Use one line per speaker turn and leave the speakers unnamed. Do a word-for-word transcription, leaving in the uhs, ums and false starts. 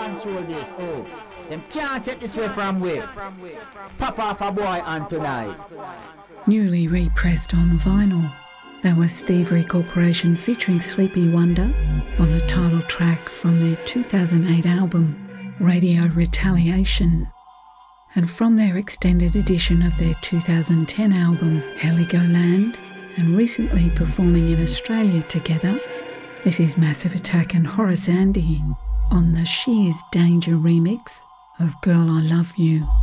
control this. Oh, them can't take this way from we. Pop off a boy on tonight.
Newly repressed on vinyl. That was Thievery Corporation featuring Sleepy Wonder on the title track from their two thousand eight album, Radio Retaliation. And from their extended edition of their two thousand ten album, Heligoland, and recently performing in Australia together, this is Massive Attack and Horace Andy on the Shears Danger remix of Girl I Love You.